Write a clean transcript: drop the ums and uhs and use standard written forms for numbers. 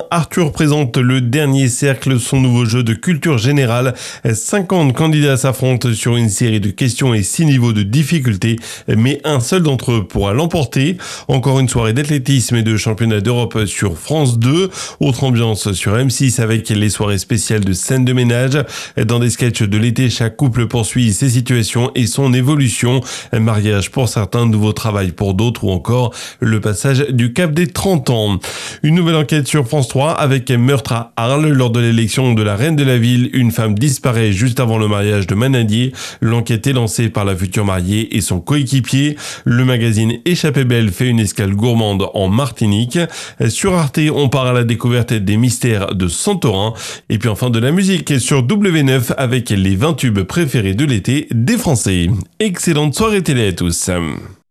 Arthur présente le dernier cercle, son nouveau jeu de culture générale. 50 candidats s'affrontent sur une série de questions et 6 niveaux de difficulté, mais un seul d'entre eux pourra l'emporter. Encore une soirée d'athlétisme et de championnat d'Europe sur France 2. Autre ambiance sur M6 avec les soirées spéciales de scènes de ménage. Dans des sketchs de l'été, chaque couple poursuit ses situations et son évolution. Mariage pour certains, nouveau travail pour d'autres ou encore le passage du cap des 30 ans. Une nouvelle enquête sur France 3 avec meurtre à Arles lors de l'élection de la reine de la ville. Une femme disparaît juste avant le mariage de Manadier. L'enquête est lancée par la future mariée et son coéquipier. Le magazine Échappée Belle fait une escale gourmande en Martinique. Sur Arte, on part à la découverte des mystères de Santorin. Et puis enfin de la musique sur W9 avec les 20 tubes préférés de l'été des Français. Excellente soirée télé à tous.